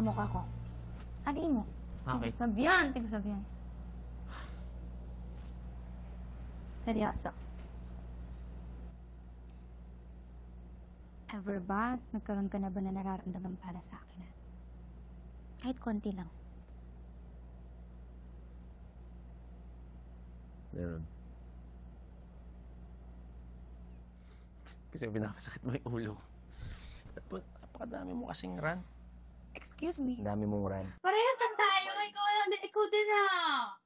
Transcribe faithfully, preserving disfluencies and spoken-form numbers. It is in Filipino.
mukha ko. Aliin mo. Bakit? Tigsabihan, tigsabihan. Seryoso. Ever ba, nagkaroon ka na ba na nararamdaman para sa akin? Ha? Kahit konti lang. Meron. Kasi pinapasakit mo yung ulo. Napakadami mo kasing run. Excuse me? Ang dami mong run. Parehas lang tayo. Ikaw, ikaw din ah.